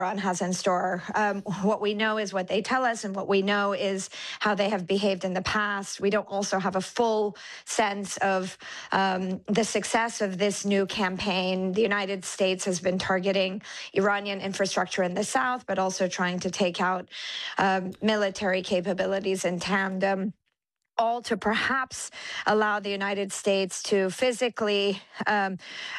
Iran has in store. What we know is what they tell us, and what we know is how they have behaved in the past. We don't also have a full sense of the success of this new campaign. The United States has been targeting Iranian infrastructure in the south, but also trying to take out military capabilities in tandem, all to perhaps allow the United States to physically